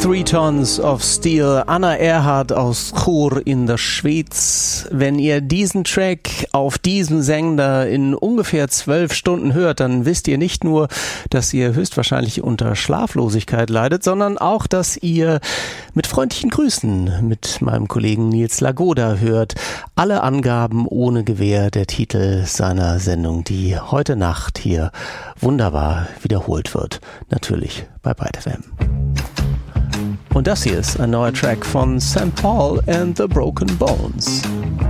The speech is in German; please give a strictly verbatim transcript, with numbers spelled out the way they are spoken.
Three Tons of Steel, Anna Erhardt aus Chur in der Schweiz. Wenn ihr diesen Track auf diesem Sender in ungefähr zwölf Stunden hört, dann wisst ihr nicht nur, dass ihr höchstwahrscheinlich unter Schlaflosigkeit leidet, sondern auch, dass ihr mit freundlichen Grüßen mit meinem Kollegen Nils Lagoda hört. Alle Angaben ohne Gewähr, der Titel seiner Sendung, die heute Nacht hier wunderbar wiederholt wird. Natürlich bei Byte F M. Und das hier ist ein neuer Track von Saint Paul and the Broken Bones.